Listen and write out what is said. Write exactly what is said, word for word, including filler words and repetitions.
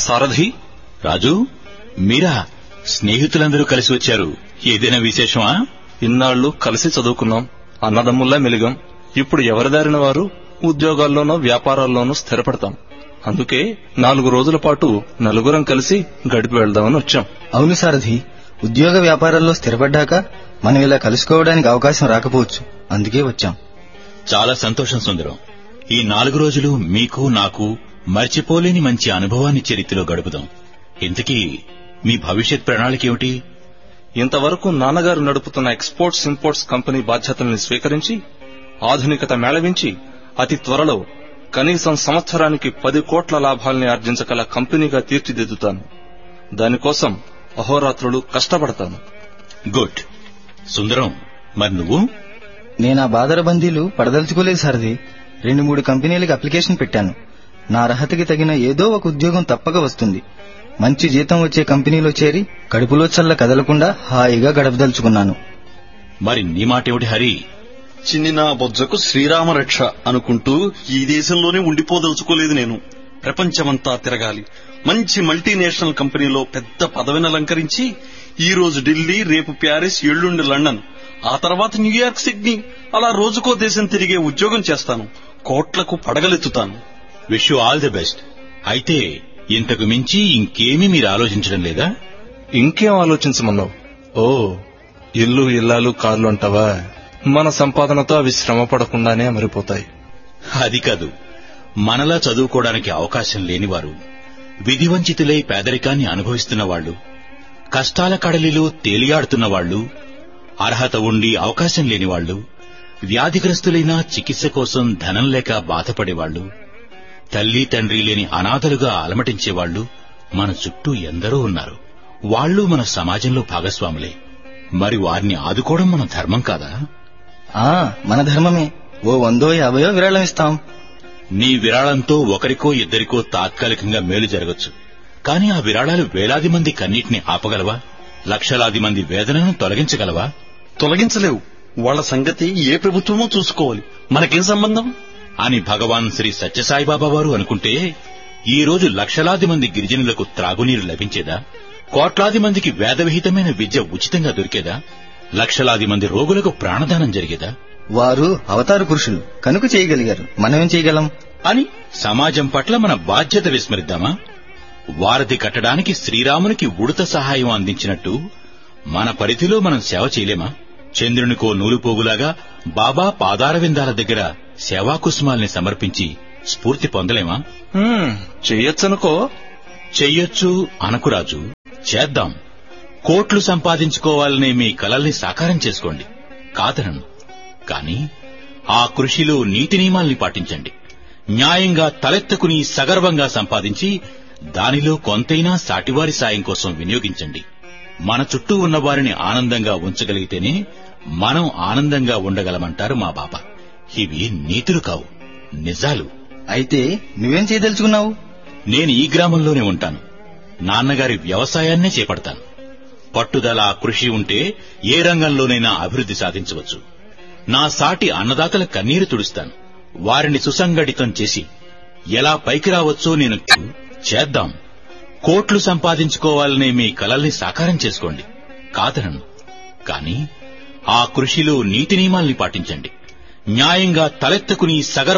సారథి. రాజు, మీరా? స్నేహితులందరూ కలిసి వచ్చారు. ఏదైనా విశేషమా? ఇన్నాళ్లు కలిసి చదువుకున్నాం, అన్నదమ్ముల్లా మెలిగాం. ఇప్పుడు ఎవరిదారిన వారు ఉద్యోగాల్లోనో వ్యాపారాల్లోనూ స్థిరపడతాం. అందుకే నాలుగు రోజుల పాటు నలుగురం కలిసి గడిపి వెళ్దామని వచ్చాం. అవును సారథి, ఉద్యోగ వ్యాపారాల్లో స్థిరపడ్డాక మనం ఇలా కలుసుకోవడానికి అవకాశం రాకపోవచ్చు, అందుకే వచ్చాం. చాలా సంతోషం సుందరం. ఈ నాలుగు రోజులు మీకు నాకు మర్చిపోలేని మంచి అనుభవాన్ని చరిత్రలో గడుపుదాం. ఇంతకీ మీ భవిష్యత్ ప్రణాళిక ఏమిటి? ఇంతవరకు నాన్నగారు నడుపుతున్న ఎక్స్పోర్ట్స్ ఇంపోర్ట్స్ కంపెనీ బాధ్యతల్ని స్వీకరించి ఆధునికత మేళవించి అతి త్వరలో కనీసం సంవత్సరానికి పది కోట్ల లాభాల్ని ఆర్జించగల కంపెనీగా తీర్చిదిద్దుతాను. దానికోసం అహోరాత్రులు కష్టపడతాను. గుడ్. సుందరం, మరి నువ్వు? నేను ఆ బాదర బందీలు పడదలుచుకోలేదు సారథి. రెండు మూడు కంపెనీలకు అప్లికేషన్ పెట్టాను. నా అర్హతకి తగిన ఏదో ఒక ఉద్యోగం తప్పక వస్తుంది. మంచి జీతం వచ్చే కంపెనీలో చేరి కడుపులో చల్ల కదలకుండా హాయిగా గడపదలుచుకున్నాను. మరి నీ మాటేమిటి హరి? చిన్ని నా బొజ్జకు శ్రీరామరక్ష అనుకుంటూ ఈ దేశంలోనే ఉండిపోదలుచుకోలేదు. నేను ప్రపంచమంతా తిరగాలి. మంచి మల్టీనేషనల్ కంపెనీలో పెద్ద పదవిని అలంకరించి ఈ రోజు ఢిల్లీ, రేపు ప్యారిస్, ఎల్లుండి లండన్, ఆ తర్వాత న్యూయార్క్, సిడ్నీ, అలా రోజుకో దేశం తిరిగే ఉద్యోగం చేస్తాను. కోట్లకు పడగలెత్తుతాను. Wish you all the best. అయితే ఇంతకు మించి ఇంకేమీ మీరు ఆలోచించడం లేదా? ఇంకేం ఆలోచించమన్నావు? ఓ, ఇల్లు, ఇల్లాలు, కార్లు అంటావా? మన సంపాదనతో అవి శ్రమ పడకుండానే అమరిపోతాయి. అది కాదు, మనలా చదువుకోవడానికి అవకాశం లేనివారు, విధివంచితులై పేదరికాన్ని అనుభవిస్తున్న వాళ్లు, కష్టాల కడలిలో తేలియాడుతున్న వాళ్లు, అర్హత ఉండి అవకాశం లేనివాళ్లు, వ్యాధిగ్రస్తులైన చికిత్స కోసం ధనం లేక బాధపడేవాళ్లు, తల్లి తండ్రి లేని అనాథలుగా అలమటించేవాళ్లు మన చుట్టూ ఎందరో ఉన్నారు. వాళ్లు మన సమాజంలో భాగస్వాములే. మరి వారిని ఆదుకోవడం మన ధర్మం కాదా? ఆ మన ధర్మమే. ఓ వందో యాభయో విరాళం ఇస్తాం. నీ విరాళంతో ఒకరికో ఇద్దరికో తాత్కాలికంగా మేలు జరగచ్చు. కాని ఆ విరాళాలు వేలాది మంది కన్నీటిని ఆపగలవా? లక్షలాది మంది వేదనను తొలగించగలవా? తొలగించలేవు. వాళ్ల సంగతి ఏ ప్రభుత్వమో చూసుకోవాలి, మనకేం సంబంధం అని భగవాన్ శ్రీ సత్యసాయిబాబా వారు అనుకుంటే ఈ రోజు లక్షలాది మంది గిరిజనులకు త్రాగునీరు లభించేదా? కోట్లాది మందికి వేదవిహితమైన విద్య ఉచితంగా దొరికేదా? లక్షలాది మంది రోగులకు ప్రాణదానం జరిగేదా? వారు అవతార పురుషులు కనుక చేయగలిగారు, మనమేం చేయగలం అని సమాజం పట్ల మన బాధ్యత విస్మరిద్దామా? వారధి కట్టడానికి శ్రీరామునికి ఉడత సహాయం అందించినట్టు మన పరిధిలో మనం సేవ చేయలేమా? చంద్రునికో నూలుపోగులాగా బాబా పాదారవిందాల దగ్గర సేవాకుసుమాల్ని సమర్పించి స్ఫూర్తి పొందలేమా? చెయ్యొచ్చనుకో. చెయ్యొచ్చు అనుకురాజు, చేద్దాం. కోట్లు సంపాదించుకోవాలనే మీ కలల్ని సాకారం చేసుకోండి, కాదనను. కాని ఆ కృషిలో నీతి నియమాల్ని పాటించండి. న్యాయంగా తలెత్తకుని సగర్వంగా సంపాదించి దానిలో కొంతైనా సాటివారి సాయం కోసం వినియోగించండి. మన చుట్టూ ఉన్న వారిని ఆనందంగా ఉంచగలిగితేనే మనం ఆనందంగా ఉండగలమంటారు మా బాబా. ఇవి నీతులు కావు, నిజాలు. అయితే నువ్వేం చేయదలుచుకున్నావు? నేను ఈ గ్రామంలోనే ఉంటాను. నాన్నగారి వ్యవసాయాన్నే చేపడతాను. పట్టుదల, కృషి ఉంటే ఏ రంగంలోనైనా అభివృద్ధి సాధించవచ్చు. నా సాటి అన్నదాతల కన్నీరు తుడుస్తాను. వారిని సుసంఘటితం చేసి ఎలా పైకి రావచ్చో నేను చేద్దాం. కోట్లు సంపాదించుకోవాలనే మీ కలల్ని సాకారం చేసుకోండి, కాదనను. కాని ఆ కృషిలో నీతి నియమాల్ని పాటించండి. న్యాయంగా తలెత్తకుని సగర్వంగా